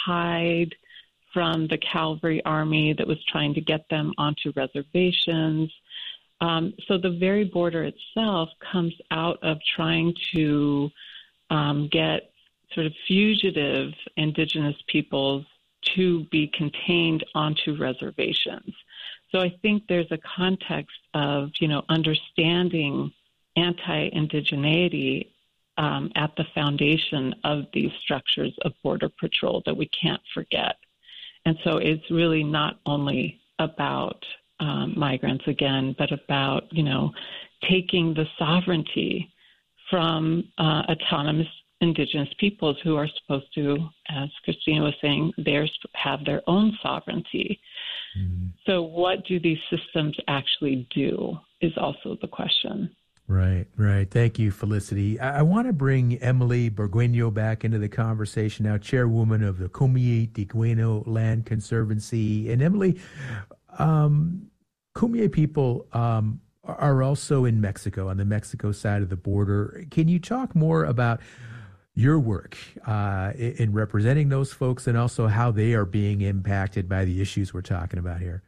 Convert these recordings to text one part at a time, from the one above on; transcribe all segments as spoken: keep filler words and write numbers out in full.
hide from the cavalry army that was trying to get them onto reservations. Um, so the very border itself comes out of trying to um, get sort of fugitive indigenous peoples to be contained onto reservations. So I think there's a context of, you know, understanding anti-indigeneity um, at the foundation of these structures of border patrol that we can't forget. And so it's really not only about um, migrants again, but about, you know, taking the sovereignty from uh, autonomous indigenous peoples who are supposed to, as Christina was saying, they have their own sovereignty. Mm-hmm. So what do these systems actually do is also the question. Right, right. Thank you, Felicity. I, I want to bring Emily Burgueño back into the conversation now, chairwoman of the Kumeyaay Digueño Land Conservancy. And Emily, um, Kumeyaay people um, are also in Mexico, on the Mexico side of the border. Can you talk more about your work uh, in representing those folks and also how they are being impacted by the issues we're talking about here?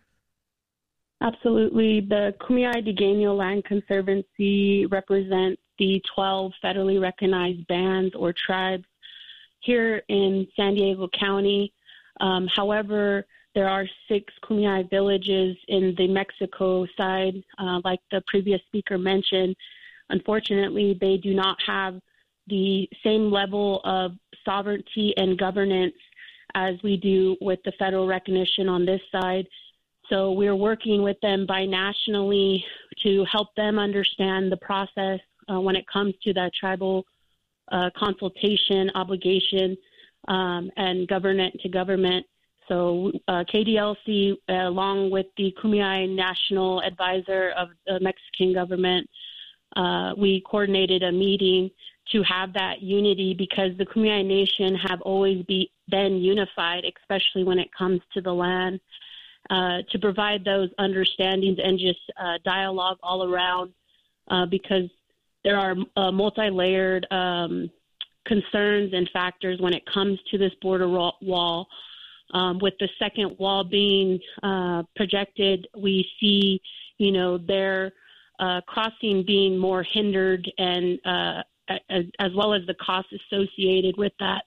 Absolutely. The Kumeyaay Digueño Land Conservancy represents the twelve federally recognized bands or tribes here in San Diego County. Um, however, there are six Kumeyaay villages in the Mexico side, uh, like the previous speaker mentioned. Unfortunately, they do not have the same level of sovereignty and governance as we do with the federal recognition on this side. So we're working with them binationally to help them understand the process uh, when it comes to that tribal uh, consultation obligation um, and government to government. So uh, K D L C, uh, along with the Kumeyaay National Advisor of the Mexican government, uh, we coordinated a meeting to have that unity because the Kumeyaay Nation have always be, been unified, especially when it comes to the land. Uh, to provide those understandings and just uh, dialogue all around uh, because there are uh, multi-layered um, concerns and factors when it comes to this border wall. Um, with the second wall being uh, projected, we see, you know, their uh, crossing being more hindered and uh, as, as well as the costs associated with that.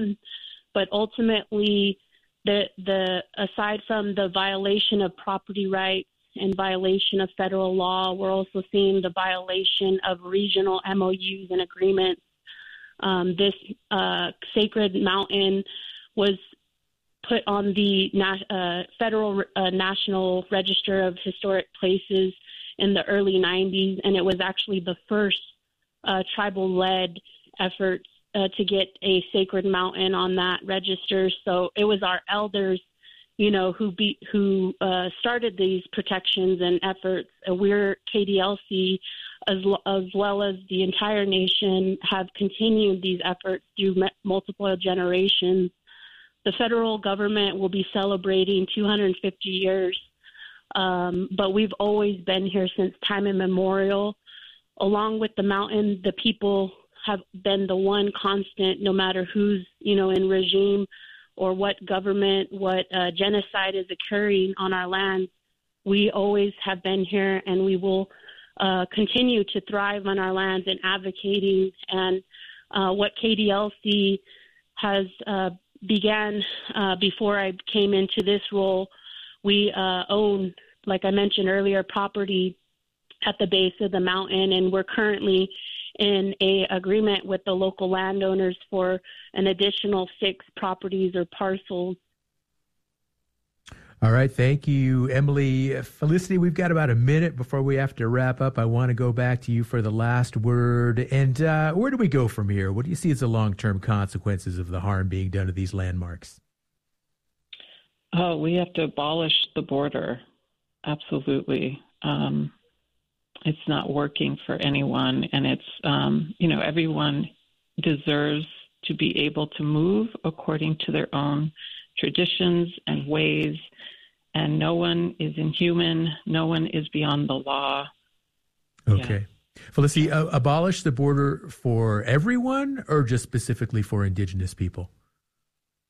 But ultimately, The, the aside from the violation of property rights and violation of federal law, we're also seeing the violation of regional M O Us and agreements. Um, this uh, sacred mountain was put on the na- uh, federal uh, National Register of Historic Places in the early nineties, and it was actually the first uh, tribal-led effort Uh, to get a sacred mountain on that register. So it was our elders, you know, who be, who uh, started these protections and efforts. Uh, we're K D L C, as, as well as the entire nation, have continued these efforts through me- multiple generations. The federal government will be celebrating two hundred fifty years, um, but we've always been here since time immemorial. Along with the mountain, the people have been the one constant, no matter who's, you know, in regime or what government, what uh, genocide is occurring on our lands. We always have been here, and we will uh, continue to thrive on our lands and advocating. And uh, what K D L C has uh, began uh, before I came into this role, we uh, own, like I mentioned earlier, property at the base of the mountain, and we're currently in a agreement with the local landowners for an additional six properties or parcels. All right. Thank you, Emily. Felicity, we've got about a minute before we have to wrap up. I want to go back to you for the last word. And uh, where do we go from here? What do you see as the long-term consequences of the harm being done to these landmarks? Oh, we have to abolish the border. Absolutely. Um, It's not working for anyone, and it's, um, you know, everyone deserves to be able to move according to their own traditions and ways, and no one is inhuman, no one is beyond the law. Okay. Yeah. Felicity, uh, abolish the border for everyone or just specifically for Indigenous people?